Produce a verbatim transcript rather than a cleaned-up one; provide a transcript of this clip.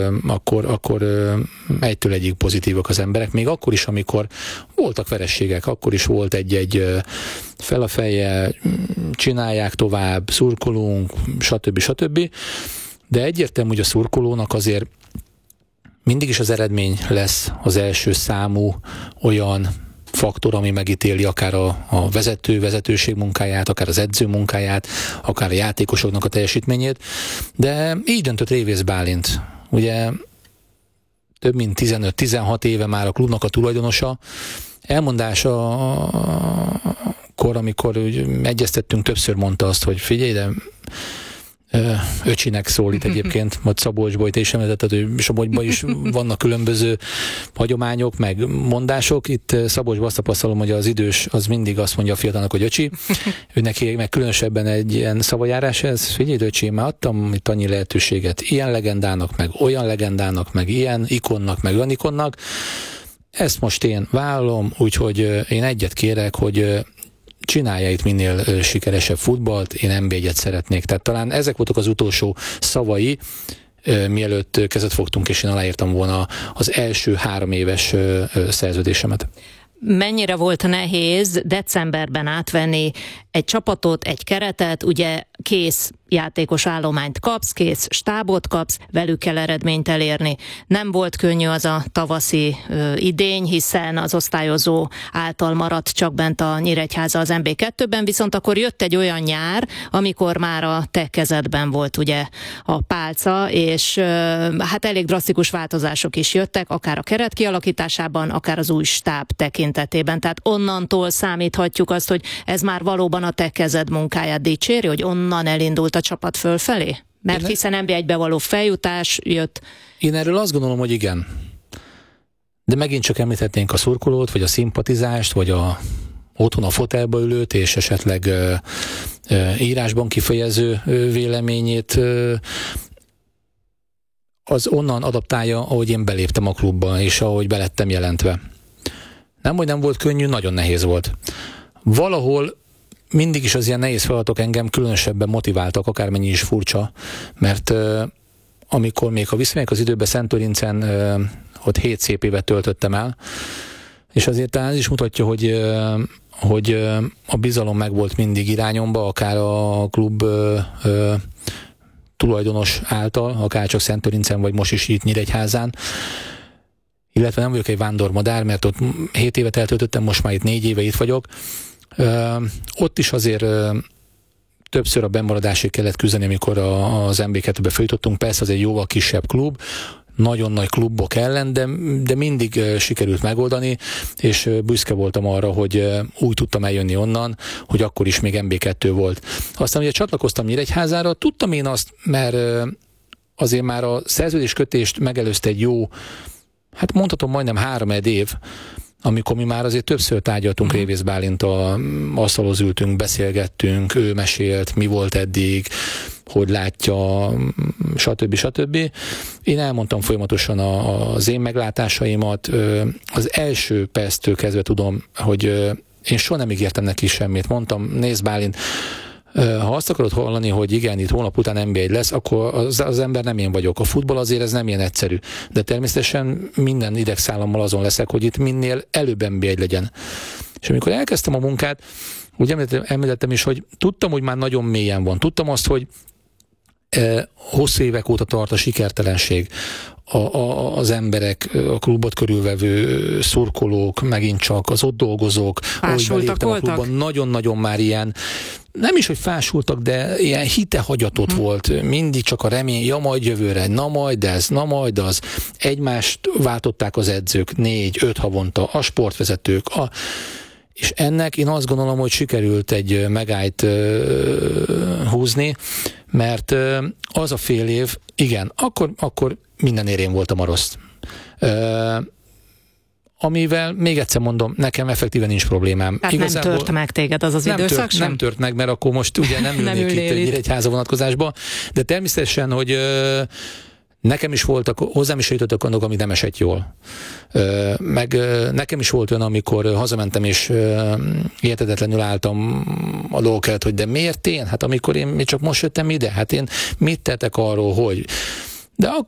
akkor, akkor egytől egyig pozitívak az emberek, még akkor is, amikor voltak vereségek, akkor is volt egy-egy fel a fejjel, csinálják tovább, szurkolunk, stb. stb. De egyértelmű, hogy a szurkolónak azért mindig is az eredmény lesz az első számú olyan faktor, ami megítéli akár a, a vezető, vezetőség munkáját, akár az edző munkáját, akár a játékosoknak a teljesítményét. De így döntött Révész Bálint. Ugye több mint tizenöt-tizenhat éve már a klubnak a tulajdonosa. Elmondása akkor, amikor egyeztettünk, többször mondta azt, hogy figyelj, de öcsinek szólít egyébként, majd Szabolcsból is említetted, hogy Szabolcsban is vannak különböző hagyományok, meg mondások. Itt Szabolcsban azt tapasztalom, hogy az idős az mindig azt mondja a fiatalnak, hogy öcsi. Ő neki meg különösebben egy ilyen szavajárás ez. Figyelj, öcsi, már adtam itt annyi lehetőséget ilyen legendának, meg olyan legendának, meg ilyen ikonnak, meg olyan ikonnak. Ezt most én vállalom, úgyhogy én egyet kérek, hogy csinálja itt minél sikeresebb futballt, én en bé egyet szeretnék. Tehát talán ezek voltak az utolsó szavai, mielőtt kezet fogtunk, és én aláírtam volna az első három éves szerződésemet. Mennyire volt nehéz decemberben átvenni egy csapatot, egy keretet, ugye kész játékos állományt kapsz, kész stábot kapsz, velük kell eredményt elérni. Nem volt könnyű az a tavaszi ö, idény, hiszen az osztályozó által maradt csak bent a Nyíregyháza az en bé kettőben, viszont akkor jött egy olyan nyár, amikor már a te kezedben volt ugye a pálca, és ö, hát elég drasztikus változások is jöttek, akár a keret kialakításában, akár az új stáb tekintetében. Tehát onnantól számíthatjuk azt, hogy ez már valóban a te kezed munkáját dicséri, hogy onnan elindult a csapat fölfelé? Mert hiszen en bé egybe való feljutás jött. Én erről azt gondolom, hogy igen. De megint csak említhetnénk a szurkolót, vagy a szimpatizást, vagy a otthon a fotelba ülőt, és esetleg ö, ö, írásban kifejező ö, véleményét ö, az onnan adaptálja, ahogy én beléptem a klubba, és ahogy belettem jelentve. Nem, hogy nem volt könnyű, nagyon nehéz volt. Valahol mindig is az ilyen nehéz feladatok engem különösebben motiváltak, akármennyi is furcsa, mert uh, amikor még, ha visszamegyek az időbe, Szentőrincen uh, ott hét szép évet töltöttem el, és azért talán ez is mutatja, hogy, uh, hogy uh, a bizalom megvolt mindig irányomba, akár a klub uh, uh, tulajdonos által, akár csak Szentőrincen, vagy most is itt Nyíregyházán, illetve nem vagyok egy vándormadár, mert ott hét évet eltöltöttem, most már itt négy éve itt vagyok. Ö, ott is azért ö, többször a bemaradásig kellett küzdeni, amikor a, az en bé kettőbe feljutottunk. Persze az egy jóval kisebb klub, nagyon nagy klubok ellen, de, de mindig ö, sikerült megoldani, és ö, büszke voltam arra, hogy ö, úgy tudtam eljönni onnan, hogy akkor is még en bé kettő volt. Aztán ugye csatlakoztam Nyíregyházára, tudtam én azt, mert ö, azért már a szerződéskötést megelőzte egy jó, hát mondhatom majdnem három év, amikor mi már azért többször tárgyaltunk uh-huh. Révész Bálinttal, asztalhoz ültünk, beszélgettünk, ő mesélt, mi volt eddig, hogy látja, stb. stb. Én elmondtam folyamatosan a, az én meglátásaimat. Az első perctől kezdve tudom, hogy én soha nem ígértem neki semmit. Mondtam, nézd Bálint, ha azt akarod hallani, hogy igen, itt hónap után en bé egy lesz, akkor az, az ember nem én vagyok. A futball azért ez nem ilyen egyszerű. De természetesen minden idegszállammal azon leszek, hogy itt minél előbb en bé egy legyen. És amikor elkezdtem a munkát, úgy említettem is, hogy tudtam, hogy már nagyon mélyen van. Tudtam azt, hogy eh, hosszú évek óta tart a sikertelenség. A, a, az emberek, a klubot körülvevő szurkolók, megint csak az ott dolgozók, ahogy beléptem a klubban, nagyon-nagyon már ilyen, nem is, hogy fásultak, de ilyen hitehagyatott hmm. volt. Mindig csak a remény, ja majd jövőre, na majd ez, na majd az. Egymást váltották az edzők négy-öt havonta, a sportvezetők, a és ennek én azt gondolom, hogy sikerült egy megállt uh, húzni, mert uh, az a fél év, igen, akkor, akkor minden érén voltam a rossz. Uh, amivel, még egyszer mondom, nekem effektíven nincs problémám. Tehát Igazából nem tört meg téged az az nem időszak tört, sem? Nem tört meg, mert akkor most ugye nem ülnék itt egy Nyíregyháza vonatkozásba, de természetesen, hogy uh, nekem is voltak, hozzám is jutottak annak, ami nem esett jól. Ö, meg ö, nekem is volt olyan, amikor ö, hazamentem, és ö, értetetlenül álltam a dolgok előtt, hogy de miért én? Hát amikor én még csak most jöttem ide, hát én mit tettek arról, hogy... De ak-